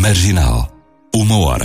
Marginal. 1 hora.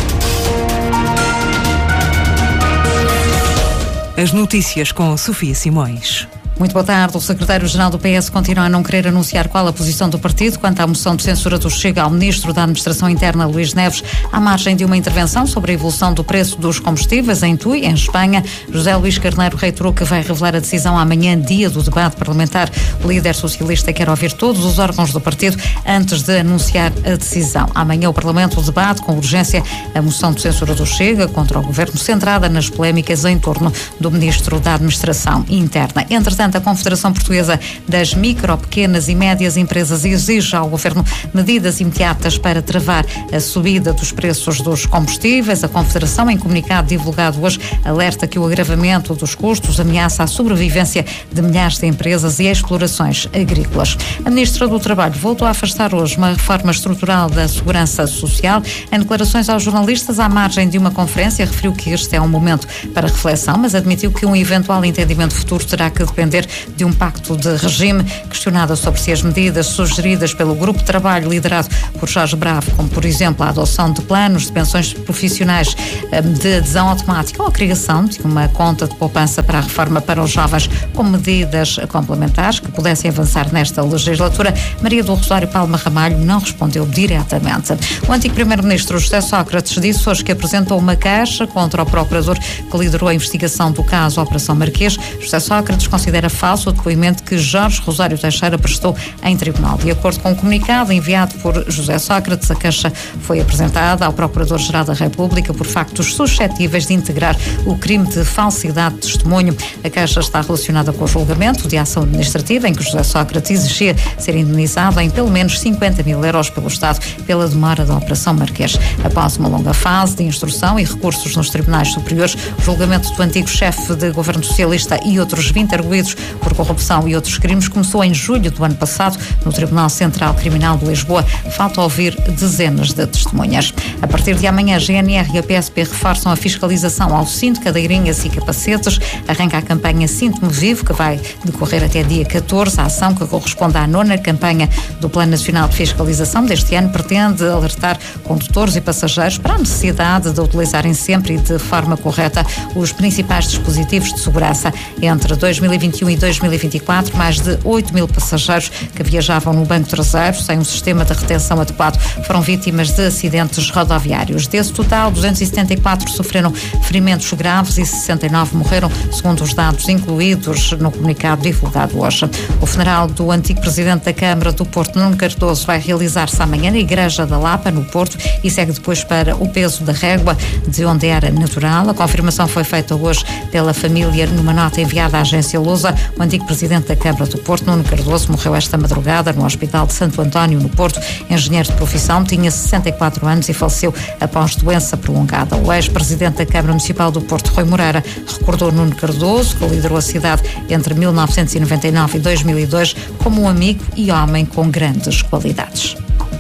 As notícias com Sofia Simões. Muito boa tarde. O secretário-geral do PS continua a não querer anunciar qual a posição do partido quanto à moção de censura do Chega ao ministro da Administração Interna, Luís Neves, à margem de uma intervenção sobre a evolução do preço dos combustíveis em Tui, em Espanha. José Luís Carneiro reiterou que vai revelar a decisão amanhã, dia do debate parlamentar. O líder socialista quer ouvir todos os órgãos do partido antes de anunciar a decisão. Amanhã o Parlamento debate com urgência a moção de censura do Chega contra o governo, centrada nas polémicas em torno do ministro da Administração Interna. Entretanto, a Confederação Portuguesa das Micro, Pequenas e Médias Empresas exige ao Governo medidas imediatas para travar a subida dos preços dos combustíveis. A Confederação, em comunicado divulgado hoje, alerta que o agravamento dos custos ameaça a sobrevivência de milhares de empresas e explorações agrícolas. A Ministra do Trabalho voltou a afastar hoje uma reforma estrutural da Segurança Social. Em declarações aos jornalistas, à margem de uma conferência, referiu que este é um momento para reflexão, mas admitiu que um eventual entendimento futuro terá que depender de um pacto de regime. Questionada sobre se as medidas sugeridas pelo grupo de trabalho liderado por Jorge Bravo, como por exemplo a adoção de planos de pensões profissionais de adesão automática ou a criação de uma conta de poupança para a reforma para os jovens como medidas complementares que pudessem avançar nesta legislatura, Maria do Rosário Palma Ramalho não respondeu diretamente. O antigo primeiro-ministro José Sócrates disse hoje que apresentou uma queixa contra o procurador que liderou a investigação do caso Operação Marquês. José Sócrates considera falso o depoimento que Jorge Rosário Teixeira prestou em tribunal. De acordo com o comunicado enviado por José Sócrates, a queixa foi apresentada ao Procurador-Geral da República por factos suscetíveis de integrar o crime de falsidade de testemunho. A queixa está relacionada com o julgamento de ação administrativa em que José Sócrates exigia ser indenizado em pelo menos 50 mil euros pelo Estado pela demora da Operação Marquês. Após uma longa fase de instrução e recursos nos tribunais superiores, o julgamento do antigo chefe de governo socialista e outros 20 arguidos por corrupção e outros crimes começou em julho do ano passado no Tribunal Central Criminal de Lisboa. Falta ouvir dezenas de testemunhas. A partir de amanhã, a GNR e a PSP reforçam a fiscalização ao cinto, cadeirinhas e capacetes. Arranca a campanha Sinto-me Vivo, que vai decorrer até dia 14. A ação, que corresponde à 9ª campanha do Plano Nacional de Fiscalização deste ano, pretende alertar condutores e passageiros para a necessidade de utilizarem sempre e de forma correta os principais dispositivos de segurança. Entre 2021 e 2024, mais de 8 mil passageiros que viajavam no banco traseiro sem um sistema de retenção adequado foram vítimas de acidentes rodoviários. Desse total, 274 sofreram ferimentos graves e 69 morreram, segundo os dados incluídos no comunicado divulgado hoje. O funeral do antigo presidente da Câmara do Porto, Nuno Cardoso, vai realizar-se amanhã na Igreja da Lapa, no Porto, e segue depois para o Peso da Régua, de onde era natural. A confirmação foi feita hoje pela família numa nota enviada à agência Lusa. O antigo presidente da Câmara do Porto, Nuno Cardoso, morreu esta madrugada no Hospital de Santo António, no Porto. Engenheiro de profissão, tinha 64 anos e faleceu após doença prolongada. O ex-presidente da Câmara Municipal do Porto, Rui Moreira, recordou Nuno Cardoso, que liderou a cidade entre 1999 e 2002, como um amigo e homem com grandes qualidades.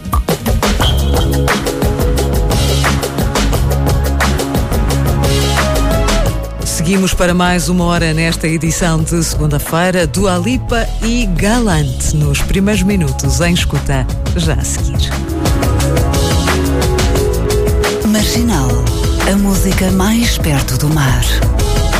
Seguimos para mais 1 hora nesta edição de segunda-feira. Dua Lipa e Galante nos primeiros minutos, em escuta já a seguir. Marginal, a música mais perto do mar.